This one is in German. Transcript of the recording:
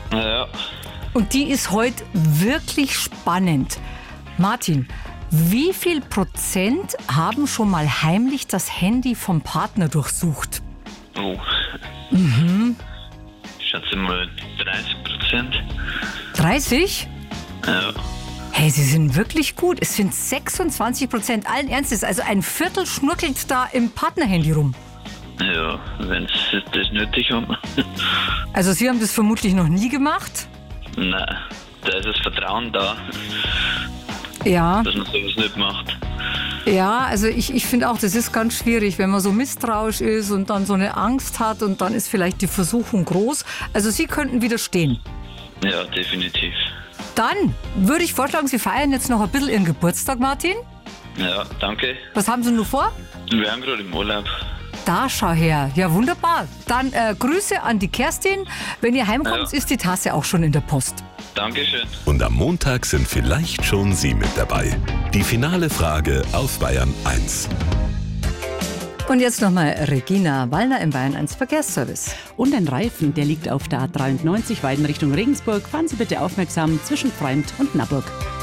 Ja. Und die ist heute wirklich spannend. Martin, wie viel Prozent haben schon mal heimlich das Handy vom Partner durchsucht? Oh. Ich schätze mal 30%. 30? Ja. Hey, Sie sind wirklich gut. Es sind 26%. Allen Ernstes, also ein Viertel schnuckelt da im Partnerhandy rum. Ja, wenn sie das nötig haben. Also Sie haben das vermutlich noch nie gemacht? Nein, da ist das Vertrauen da, Ja. dass man sowas nicht macht. Ja, also ich finde auch, das ist ganz schwierig, wenn man so misstrauisch ist und dann so eine Angst hat und dann ist vielleicht die Versuchung groß. Also Sie könnten widerstehen. Ja, definitiv. Dann würde ich vorschlagen, Sie feiern jetzt noch ein bisschen Ihren Geburtstag, Martin. Ja, danke. Was haben Sie nur vor? Wir haben gerade im Urlaub. Da, schau her. Ja, wunderbar. Dann Grüße an die Kerstin. Wenn ihr heimkommt, Ja. ist die Tasse auch schon in der Post. Dankeschön. Und am Montag sind vielleicht schon Sie mit dabei. Die finale Frage auf Bayern 1. Und jetzt nochmal Regina Wallner im Bayern 1 Verkehrsservice. Und ein Reifen, der liegt auf der A93 Weiden Richtung Regensburg. Fahren Sie bitte aufmerksam zwischen Freund und Naburg.